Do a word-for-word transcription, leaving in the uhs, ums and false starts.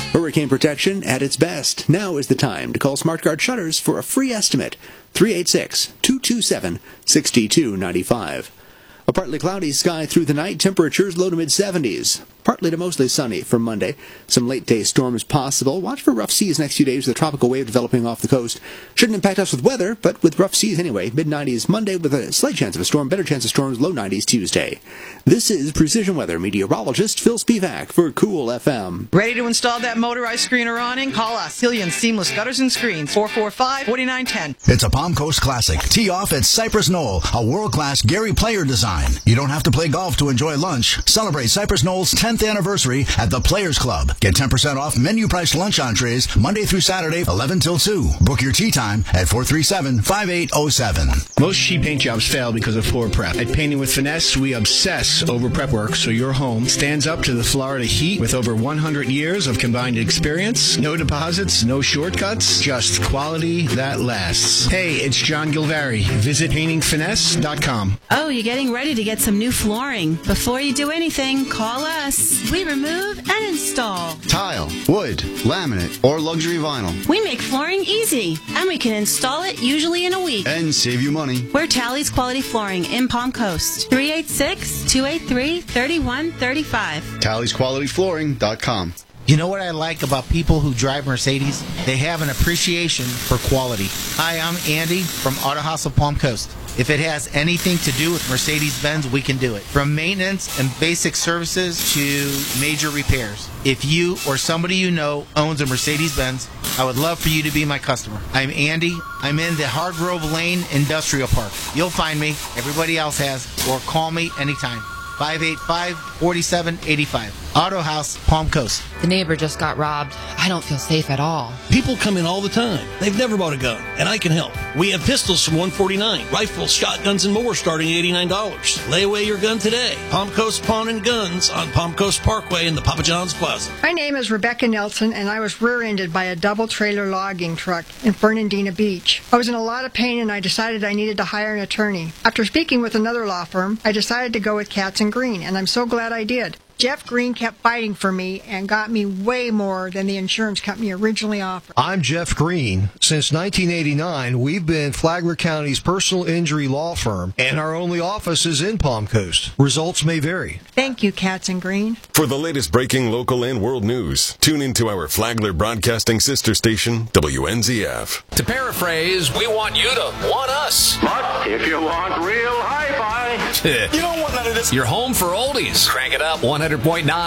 Hurricane protection at its best. Now is the time to call SmartGuard Shutters for a free estimate. three eight six, two two seven, six two nine five. A partly cloudy sky through the night. Temperatures low to mid seventies. Partly to mostly sunny for Monday. Some late-day storms possible. Watch for rough seas next few days with a tropical wave developing off the coast. Shouldn't impact us with weather, but with rough seas anyway. mid nineties Monday with a slight chance of a storm. Better chance of storms, low nineties Tuesday. This is Precision Weather meteorologist Phil Spivak for Cool F M. Ready to install that motorized screen or awning? Call us. Hillian Seamless Gutters and Screens, four four five, four nine one zero. It's a Palm Coast Classic. Tee off at Cypress Knoll, a world-class Gary Player design. You don't have to play golf to enjoy lunch. Celebrate Cypress Knoll's tenth anniversary at the Players Club. Get ten percent off menu-priced lunch entrees Monday through Saturday, eleven till two. Book your tee time at four three seven, five eight zero seven. Most sheet paint jobs fail because of floor prep. At Painting with Finesse, we obsess over prep work so your home stands up to the Florida heat with over one hundred years of combined experience. No deposits, no shortcuts, just quality that lasts. Hey, it's John Gilvari. Visit painting finesse dot com. Oh, you're getting ready to get some new flooring. Before you do anything, call us. We remove and install. Tile, wood, laminate, or luxury vinyl. We make flooring easy, and we can install it usually in a week. And save you money. We're Tally's Quality Flooring in Palm Coast. three eight six, two eight three, three one three five. Tallies Quality Flooring dot com. You know what I like about people who drive Mercedes? They have an appreciation for quality. Hi, I'm Andy from Auto House of Palm Coast. If it has anything to do with Mercedes-Benz, we can do it. From maintenance and basic services to major repairs. If you or somebody you know owns a Mercedes-Benz, I would love for you to be my customer. I'm Andy. I'm in the Hargrove Lane Industrial Park. You'll find me. Everybody else has. Or call me anytime. five eight five, four seven eight five. Auto House, Palm Coast. The neighbor just got robbed. I don't feel safe at all. People come in all the time. They've never bought a gun, and I can help. We have pistols from one forty-nine, rifles, shotguns, and more starting at eighty-nine dollars. Lay away your gun today. Palm Coast Pawn and Guns on Palm Coast Parkway in the Papa John's Plaza. My name is Rebecca Nelson, and I was rear-ended by a double-trailer logging truck in Fernandina Beach. I was in a lot of pain, and I decided I needed to hire an attorney. After speaking with another law firm, I decided to go with Katz and Green, and I'm so glad I did. Jeff Green kept fighting for me and got me way more than the insurance company originally offered. I'm Jeff Green. Since nineteen eighty-nine, we've been Flagler County's personal injury law firm, and our only office is in Palm Coast. Results may vary. Thank you, Katz and Green. For the latest breaking local and world news, tune into our Flagler Broadcasting sister station, W N Z F. To paraphrase, we want you to want us. But if you want real hi-fi, you don't want none of this. You're home for oldies. Crank it up, one hundred point nine.